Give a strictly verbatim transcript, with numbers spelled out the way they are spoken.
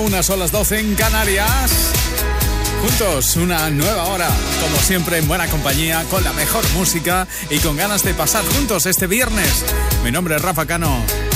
Unas son las doce en Canarias. Juntos, una nueva hora, como siempre en buena compañía, con la mejor música y con ganas de pasar juntos este viernes. Mi nombre es Rafa Cano.